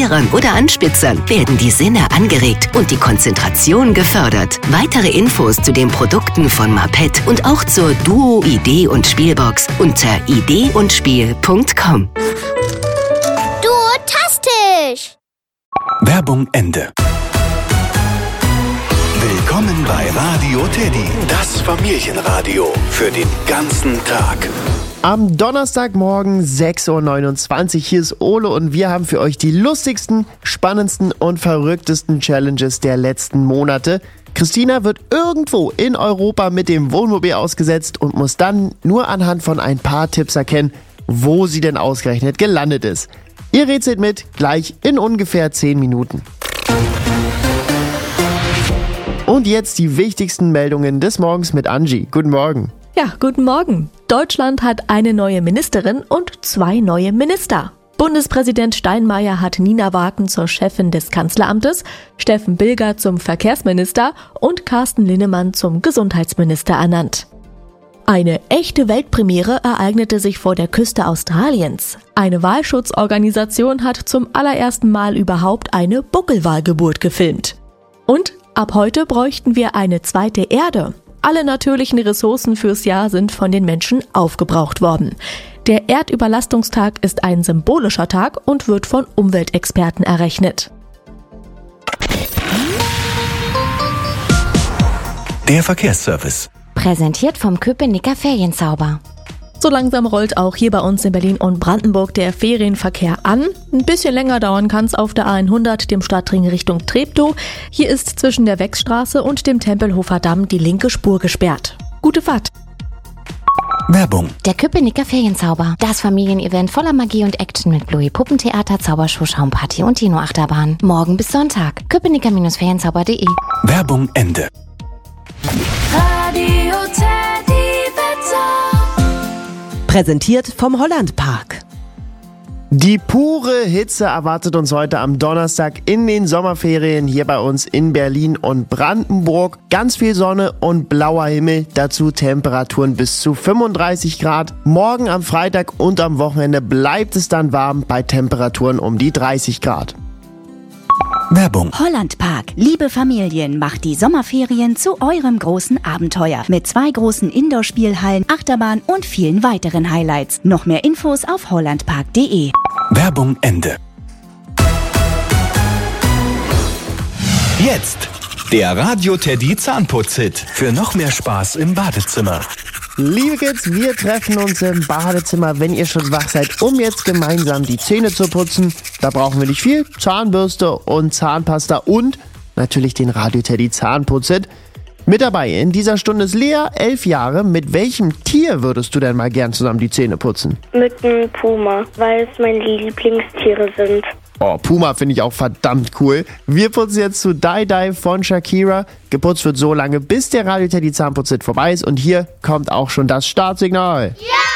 Lehrern oder Anspitzern werden die Sinne angeregt und die Konzentration gefördert. Weitere Infos zu den Produkten von Mapet und auch zur Duo Idee und Spielbox unter ideeundspiel.com. Duotastisch! Werbung Ende. Willkommen bei Radio Teddy, das Familienradio für den ganzen Tag. Am Donnerstagmorgen 6:29 Uhr, hier ist Ole und wir haben für euch die lustigsten, spannendsten und verrücktesten Challenges der letzten Monate. Christina wird irgendwo in Europa mit dem Wohnmobil ausgesetzt und muss dann nur anhand von ein paar Tipps erkennen, wo sie denn ausgerechnet gelandet ist. Ihr rätselt mit, gleich in ungefähr 10 Minuten. Und jetzt die wichtigsten Meldungen des Morgens mit Angie. Guten Morgen. Ja, guten Morgen. Deutschland hat eine neue Ministerin und 2 neue Minister. Bundespräsident Steinmeier hat Nina Waken zur Chefin des Kanzleramtes, Steffen Bilger zum Verkehrsminister und Carsten Linnemann zum Gesundheitsminister ernannt. Eine echte Weltpremiere ereignete sich vor der Küste Australiens. Eine Walschutzorganisation hat zum allerersten Mal überhaupt eine Buckelwalgeburt gefilmt. Und ab heute bräuchten wir eine zweite Erde. Alle natürlichen Ressourcen fürs Jahr sind von den Menschen aufgebraucht worden. Der Erdüberlastungstag ist ein symbolischer Tag und wird von Umweltexperten errechnet. Der Verkehrsservice. Präsentiert vom Köpenicker Ferienzauber. So langsam rollt auch hier bei uns in Berlin und Brandenburg der Ferienverkehr an. Ein bisschen länger dauern kann es auf der A100, dem Stadtring Richtung Treptow. Hier ist zwischen der Weckstraße und dem Tempelhofer Damm die linke Spur gesperrt. Gute Fahrt! Werbung. Der Köpenicker Ferienzauber. Das Familienevent voller Magie und Action mit Bluey Puppentheater, Zaubershow, Schaumparty und Dino-Achterbahn. Morgen bis Sonntag. Köpenicker-Ferienzauber.de. Werbung Ende. Radio Teddy Wetter. Präsentiert vom Hollandpark. Die pure Hitze erwartet uns heute am Donnerstag in den Sommerferien hier bei uns in Berlin und Brandenburg. Ganz viel Sonne und blauer Himmel, dazu Temperaturen bis zu 35 Grad. Morgen am Freitag und am Wochenende bleibt es dann warm bei Temperaturen um die 30 Grad. Werbung. Hollandpark. Liebe Familien, macht die Sommerferien zu eurem großen Abenteuer. Mit 2 großen Indoor-Spielhallen, Achterbahn und vielen weiteren Highlights. Noch mehr Infos auf hollandpark.de. Werbung Ende. Jetzt der Radio Teddy Zahnputz-Hit für noch mehr Spaß im Badezimmer. Liebe Kids, wir treffen uns im Badezimmer, wenn ihr schon wach seid, um jetzt gemeinsam die Zähne zu putzen. Da brauchen wir nicht viel, Zahnbürste und Zahnpasta und natürlich den Radio Teddy Zahnputz-Hit. Mit dabei in dieser Stunde ist Lea, 11 Jahre. Mit welchem Tier würdest du denn mal gern zusammen die Zähne putzen? Mit einem Puma, weil es meine Lieblingstiere sind. Oh, Puma finde ich auch verdammt cool. Wir putzen jetzt zu Die Die von Shakira. Geputzt wird so lange, bis der Radio Teddy Zahnputz-Hit vorbei ist. Und hier kommt auch schon das Startsignal. Ja!